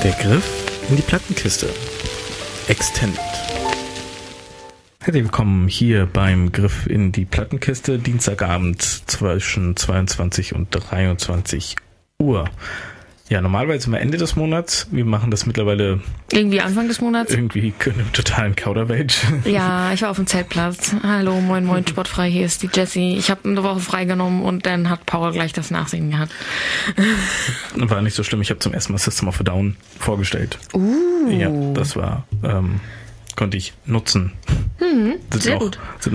Der Griff in die Plattenkiste. Extended. Herzlich willkommen hier beim Griff in die Plattenkiste, Dienstagabend zwischen 22 und 23 Uhr. Ja, normalerweise immer Ende des Monats. Wir machen das mittlerweile... Irgendwie Anfang des Monats? Irgendwie im totalen Kauderwelsch. Ja, ich war auf dem Zeltplatz. Hallo, moin, sportfrei, hier ist die Jessie. Ich habe eine Woche freigenommen und dann hat Paul gleich das Nachsehen gehabt. War nicht so schlimm. Ich habe zum ersten Mal System of a Down vorgestellt. Ja, das war... konnte ich nutzen. Sehr gut. Sind